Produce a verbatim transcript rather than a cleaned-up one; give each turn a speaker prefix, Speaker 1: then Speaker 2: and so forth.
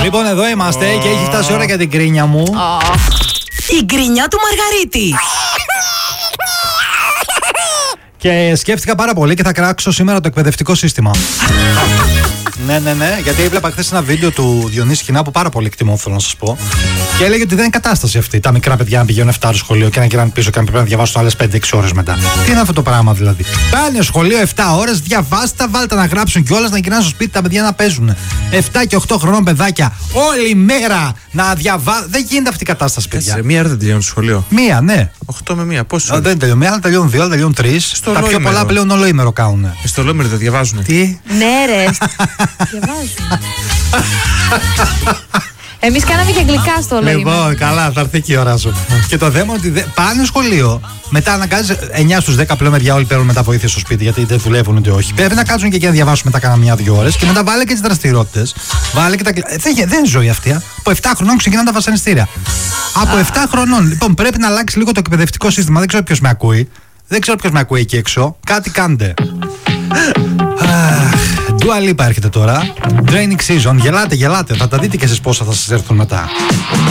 Speaker 1: Λοιπόν, εδώ είμαστε oh. και έχει φτάσει η ώρα για την γκρίνια μου.
Speaker 2: Oh. Η γκρίνια του Μαργαρίτη.
Speaker 1: Και σκέφτηκα πάρα πολύ και θα κράξω σήμερα το εκπαιδευτικό σύστημα. Ναι, ναι, ναι, γιατί έβλεπα χθες ένα βίντεο του Διονύση Χινά που πάρα πολύ εκτιμώ, θέλω να σας πω. Και έλεγε ότι δεν είναι κατάσταση αυτή. Τα μικρά παιδιά να πηγαίνουν εφτά ώρες σχολείο και να γυρνάνε πίσω και να πρέπει να διαβάσουν άλλες πέντε έξι ώρες μετά. Τι είναι αυτό το πράγμα δηλαδή? Πάνε σχολείο εφτά ώρες, διαβάστε, βάλτε να γράψουν κιόλας, να γυρνάνε στο σπίτι τα παιδιά να παίζουν. εφτά και οκτώ χρονών παιδάκια όλη μέρα να διαβάζουν. Δεν γίνεται αυτή η κατάσταση, παιδιά.
Speaker 3: Σε μία ώρα δεν τελειώνουν στο σχολείο.
Speaker 1: Μία, ναι.
Speaker 3: οκτώ με μία, πόσο?
Speaker 1: Δεν τελειώνουν μία, αλλά τελειώνουν δύο, αλλά τελειώνουν τρεις. Τα πιο πολλά πλέον ολοήμερο κάνουν.
Speaker 3: Στο ολοήμερο δεν διαβάζουν.
Speaker 1: Τι?
Speaker 2: Ναι, ρε. Διαβάζουν. Εμείς κάναμε και αγγλικά στο όλο.
Speaker 1: Λοιπόν, καλά, θα έρθει και η ώρα σου. Και το θέμα ότι δε... πάνε σχολείο, μετά αναγκάζει εννιά στους δέκα πλέον παιδιά όλοι παίρνουν μετά βοήθεια στο σπίτι, γιατί δεν δουλεύουν ούτε όχι. Πρέπει να κάτσουν και εκεί να διαβάσουν μετά κάνα μία-δύο ώρες και μετά βάλε και τις δραστηριότητες. Βάλε και τα. Δεν, δεν είναι ζωή αυτή. Από εφτά χρονών ξεκινάνε τα βασανιστήρια. Από εφτά χρονών. Λοιπόν, πρέπει να αλλάξει λίγο το εκπαιδευτικό σύστημα. Δεν ξέρω ποιος με ακούει. Δεν ξέρω ποιος με ακούει εκεί έξω. Κάτι κάντε. Dua Lipa έρχεται τώρα. Draining season. Γελάτε, γελάτε. Θα τα δείτε κι εσείς πόσα θα σας έρθουν μετά.